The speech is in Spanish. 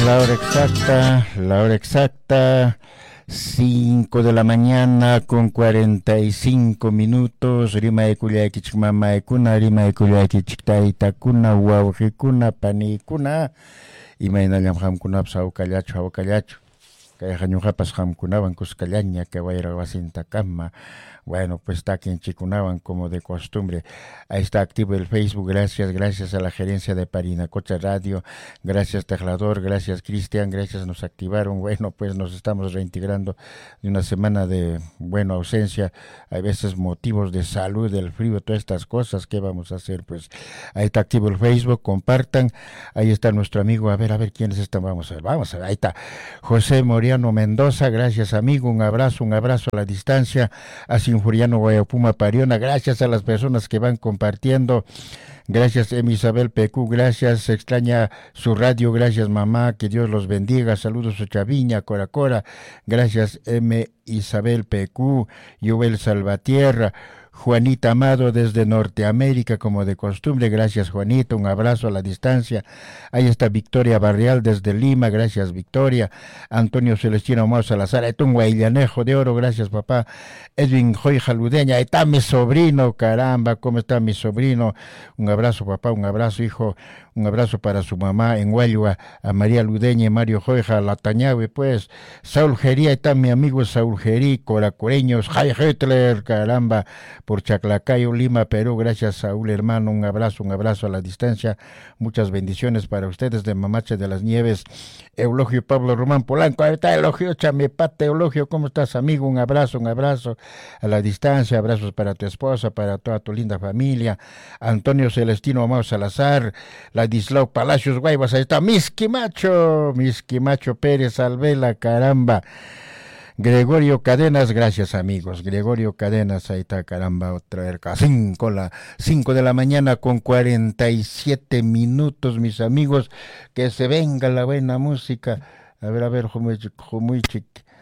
la hora exacta, 5 de la mañana con 45 minutos. Rima de Kuyaki Chikmama Ekuna, Rima de Kuyaki Chiktaita Kuna, Wauhikuna, Panikuna, y Mainayam Hamkuna, Saucallacho, Aucallacho. Kaya Jañujapas Hamkunaban, Cuscallaña, que va a ir a Wasinta Kama. Bueno, pues está aquí en Chicunaban como de costumbre. Ahí está activo el Facebook. Gracias a la gerencia de Parinacocha Radio. Gracias Tejlador, gracias Cristian, gracias, nos activaron. Bueno, pues nos estamos reintegrando de una semana de, bueno, ausencia. Hay veces motivos de salud, del frío, todas estas cosas. ¿Qué vamos a hacer? Pues ahí está activo el Facebook, compartan. Ahí está nuestro amigo, a ver quiénes están. Vamos a ver, ahí está José Moriano Mendoza, gracias amigo, un abrazo a la distancia. Así Furiano Guayapuma Pariona, gracias a las personas que van compartiendo, gracias Isabel PQ, gracias, se extraña su radio, gracias mamá, que Dios los bendiga, saludos a Chaviña, Cora, gracias Isabel PQ, Joel Salvatierra, Juanita Amado desde Norteamérica, como de costumbre, gracias Juanita, un abrazo a la distancia. Ahí está Victoria Barrial desde Lima, gracias Victoria. Antonio Celestino Omar Salazar, ahí está un Guaillanejo de Oro, gracias papá. Edwin Joy Jaludeña, ahí está mi sobrino, caramba, ¿cómo está mi sobrino? Un abrazo papá, un abrazo hijo, un abrazo para su mamá en Huayua, a María Ludeña y Mario Joya, la Tañabe, pues. Saúl Gerí, ahí está mi amigo Saúl Gerí, coracoreños, Jai Hitler, caramba, por Chaclacayo, Lima, Perú, gracias Saúl hermano, un abrazo a la distancia, muchas bendiciones para ustedes de Mamache de las Nieves. Eulogio Pablo Román Polanco, ahí está Eulogio Chamepate, Eulogio, ¿cómo estás amigo? Un abrazo a la distancia, abrazos para tu esposa, para toda tu linda familia. Antonio Celestino Omar Salazar, Ladislao Palacios Guaybas, ahí está Miski Macho Pérez Alvela, caramba. Gregorio Cadenas, gracias amigos. Gregorio Cadenas, ahí está, caramba, otra vez, 5 de la mañana con 47 minutos, mis amigos, que se venga la buena música. A ver, Jomuichik.